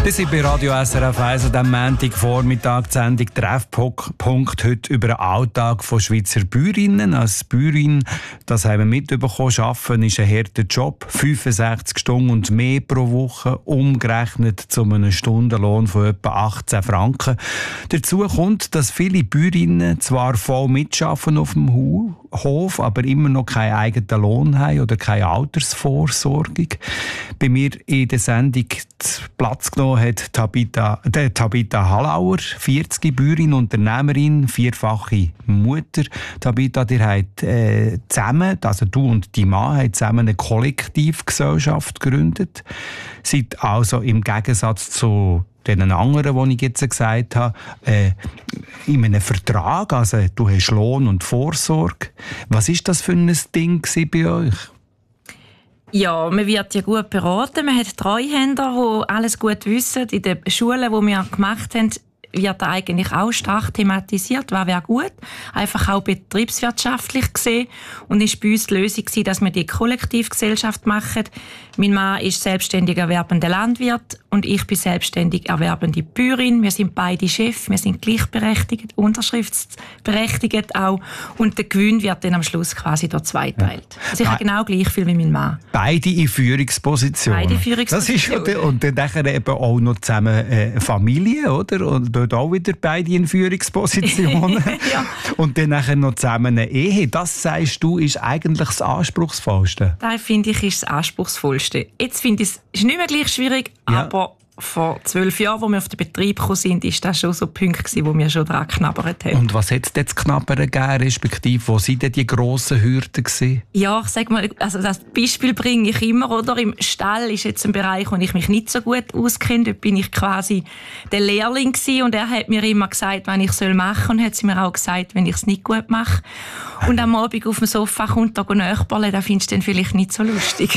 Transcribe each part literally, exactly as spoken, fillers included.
Das sind bei Radio S R F eins am Montagvormittag die Sendung «Treffpunkt» heute über den Alltag von Schweizer Bäuerinnen. Als Bäuerin, das haben wir mitbekommen, arbeiten ist ein harter Job. fünfundsechzig Stunden und mehr pro Woche, umgerechnet zu einem Stundenlohn von etwa achtzehn Franken. Dazu kommt, dass viele Bäuerinnen zwar voll mitarbeiten auf dem Hof, aber immer noch keinen eigenen Lohn haben oder keine Altersvorsorge. Bei mir in der Sendung Platz genommen hat Tabita, äh, Tabita Hallauer, vierzig, Bäuerin, Unternehmerin, vierfache Mutter. Tabita, ihr habt äh, zusammen, also du und dein Mann, habt zusammen eine Kollektivgesellschaft gegründet. Seid also im Gegensatz zu den anderen, die ich jetzt gesagt habe, äh, in einem Vertrag, also du hast Lohn und Vorsorge. Was ist das für ein Ding bei euch? Ja, man wird ja gut beraten. Man hat Treuhänder, die alles gut wissen. In den Schulen, die wir gemacht haben, wird eigentlich auch stark thematisiert. Was wäre gut? Einfach auch betriebswirtschaftlich gesehen. Und ist bei uns die Lösung gewesen, dass wir die Kollektivgesellschaft machen. Mein Mann ist selbstständig erwerbender Landwirt und ich bin selbstständig erwerbende Bäuerin. Wir sind beide Chefs, wir sind gleichberechtigt, unterschriftsberechtigt auch. Und der Gewinn wird dann am Schluss quasi durch zwei geteilt. Ja. Also ich habe genau gleich viel wie mein Mann. Beide in Führungspositionen. Beide Führungspositionen. Das ist, und dann nachher eben auch noch zusammen äh, Familie, oder? Und dort auch wieder beide in Führungspositionen. Ja. Und dann nachher noch zusammen eine Ehe. Das, sagst du, ist eigentlich das Anspruchsvollste. Das finde ich ist das Anspruchsvollste. Jetzt finde ich es ist nicht mehr gleich schwierig, ja. Aber vor zwölf Jahren, als wir auf den Betrieb gekommen sind, war das schon so ein Punkt, wo wir schon daran geknabbert haben. Und was hat es jetzt knabbern gegeben, respektive wo waren denn die grossen Hürden gewesen? Ja, ich sage mal, also das Beispiel bringe ich immer, oder? Im Stall ist jetzt ein Bereich, wo ich mich nicht so gut auskenne. Dort bin ich quasi der Lehrling gewesen und er hat mir immer gesagt, was ich machen soll, und hat sie mir auch gesagt, wenn ich es nicht gut mache. Und am Abend auf dem Sofa kommt da Nachbarn, das findest du dann vielleicht nicht so lustig.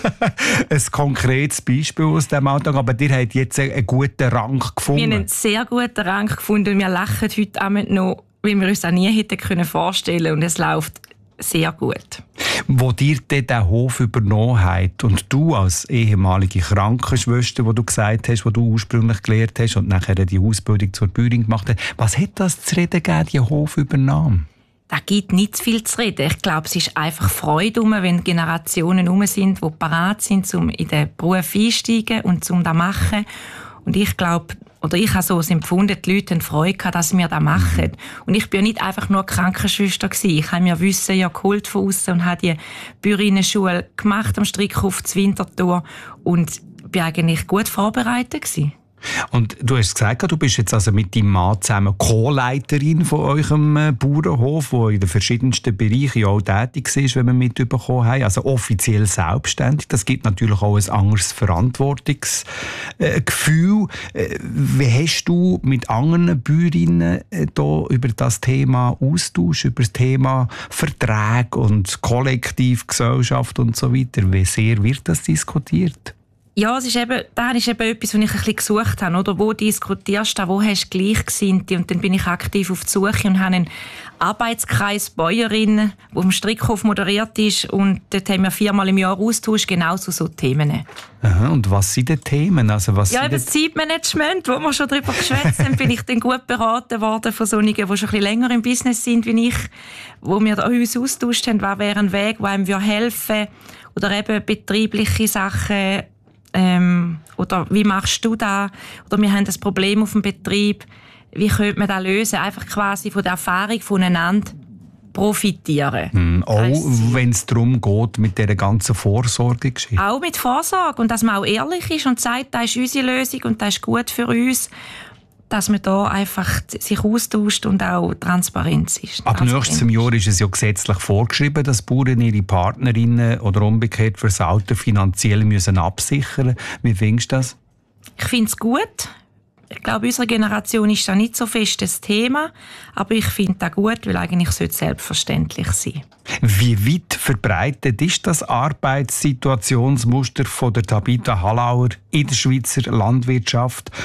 Ein konkretes Beispiel aus diesem Alltag, aber dir hat jetzt einen guten Rang gefunden. Wir haben einen sehr guten Rang gefunden und wir lachen heute auch noch, weil wir uns auch nie hätten vorstellen können und es läuft sehr gut. Wo dir den Hof übernommen hat und du als ehemalige Krankenschwester, wo du gesagt hast, wo du ursprünglich gelernt hast und nachher die Ausbildung zur Bäuerin gemacht hast, was hat das zu reden gegeben, die Hofübernahme? Da gibt nicht zu viel zu reden. Ich glaube, es ist einfach Freude, wenn Generationen herum sind, die bereit sind, um in den Beruf einzusteigen und um das zu machen. Und ich glaube, oder ich habe so empfunden, die Leute haben Freude gehabt, dass wir das machen. Und ich bin ja nicht einfach nur Krankenschwester gewesen. Ich habe mir Wissen ja geholt von aussen und habe die Bäuerinnenschule gemacht am Strickhof zu Winterthur und bin eigentlich gut vorbereitet gewesen. Und du hast gesagt, du bist jetzt also mit deinem Mann zusammen Co-Leiterin von eurem Bauernhof, der in den verschiedensten Bereichen auch tätig ist, wenn wir mitbekommen haben. Also offiziell selbstständig. Das gibt natürlich auch ein anderes Verantwortungsgefühl. Wie hast du mit anderen Bäuerinnen hier über das Thema Austausch, über das Thema Verträge und Kollektivgesellschaft und so weiter? Wie sehr wird das diskutiert? Ja, es ist eben, das ist eben etwas, was ich ein bisschen gesucht habe. Oder wo diskutierst du, wo hast du Gleichgesinnte? Und dann bin ich aktiv auf die Suche und habe einen Arbeitskreis Bäuerinnen, der vom Strickhof moderiert ist. Und dort haben wir viermal im Jahr Austausch, genau zu so Themen. Aha, und was sind die Themen? Also, was ja, das Zeitmanagement, wo wir schon darüber geschwätzt haben, bin ich dann gut beraten worden von solchen, die schon ein bisschen länger im Business sind wie ich, wo wir uns austauscht haben, was wäre ein Weg, der einem helfen würde. Oder eben betriebliche Sachen. Ähm, oder wie machst du das? Oder wir haben das Problem auf dem Betrieb. Wie könnte man das lösen? Einfach quasi von der Erfahrung voneinander profitieren. Mm, auch wenn es darum geht, mit dieser ganzen Vorsorgegeschichte. Auch mit Vorsorge. Und dass man auch ehrlich ist und sagt, das ist unsere Lösung und das ist gut für uns. Dass man da einfach sich austauscht und auch Transparenz ist. Ab nächstem Jahr ist es ja gesetzlich vorgeschrieben, dass Bauern ihre Partnerinnen oder umgekehrt fürs Alter finanziell müssen absichern müssen. Wie findest du das? Ich finde es gut. Ich glaube, unsere Generation ist da nicht so fest das Thema. Aber ich finde das gut, weil eigentlich sollte es selbstverständlich sein. Wie weit verbreitet ist das Arbeitssituationsmuster von der Tabita Hallauer in der Schweizer Landwirtschaft?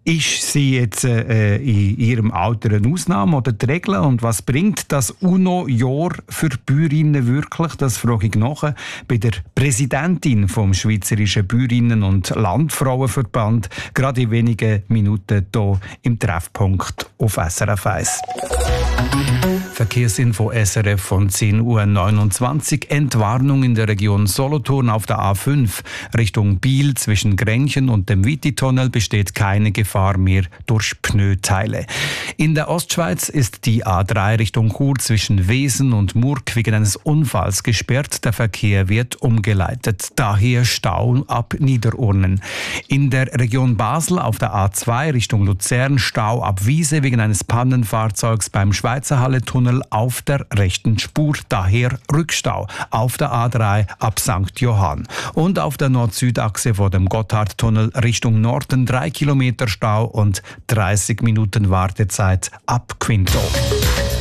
Ist sie jetzt äh, in ihrem Alter eine Ausnahme oder die Regel? Und was bringt das UNO-Jahr für Bäuerinnen wirklich? Das frage ich nach bei der Präsidentin vom Schweizerischen Bäuerinnen- und Landfrauenverband, gerade in wenigen Minuten hier im Treffpunkt auf S R F eins. Verkehrsinfo S R F von zehn Uhr neunundzwanzig. Entwarnung in der Region Solothurn auf der A fünf Richtung Biel zwischen Grenchen und dem Witti-Tunnel besteht keine Gefahr mehr durch Pneuteile. In der Ostschweiz ist die A drei Richtung Chur zwischen Wesen und Murg wegen eines Unfalls gesperrt. Der Verkehr wird umgeleitet. Daher Stau ab Niederurnen. In der Region Basel auf der A zwei Richtung Luzern Stau ab Wiese wegen eines Pannenfahrzeugs beim Schweizerhalle-Tunnel auf der rechten Spur, daher Rückstau auf der A drei ab Sankt Johann. Und auf der Nord-Süd-Achse vor dem Gotthardtunnel Richtung Norden drei Kilometer Stau und dreißig Minuten Wartezeit ab Quinto.